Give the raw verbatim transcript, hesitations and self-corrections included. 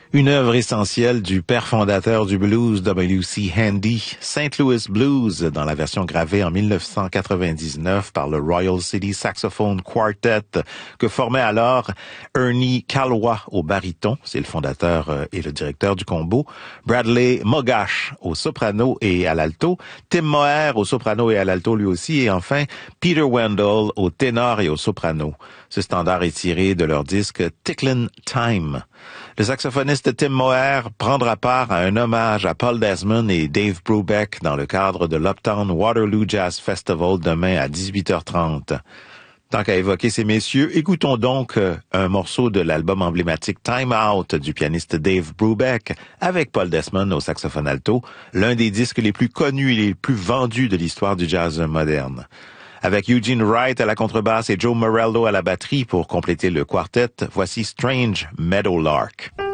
Une œuvre essentielle du père fondateur du blues, W C Handy, Saint Louis Blues, dans la version gravée en mille neuf cent quatre-vingt-dix-neuf par le Royal City Saxophone Quartet, que formait alors Ernie Calwa au baryton, c'est le fondateur et le directeur du combo, Bradley Mogash au soprano et à l'alto, Tim Moher au soprano et à l'alto lui aussi, et enfin Peter Wendell au ténor et au soprano. Ce standard est tiré de leur disque Ticklin' Time. Le saxophoniste Tim Moher prendra part à un hommage à Paul Desmond et Dave Brubeck dans le cadre de l'Uptown Waterloo Jazz Festival demain à dix-huit heures trente. Tant qu'à évoquer ces messieurs, écoutons donc un morceau de l'album emblématique Time Out du pianiste Dave Brubeck avec Paul Desmond au saxophone alto, l'un des disques les plus connus et les plus vendus de l'histoire du jazz moderne. Avec Eugene Wright à la contrebasse et Joe Morello à la batterie pour compléter le quartet, voici Strange Meadowlark.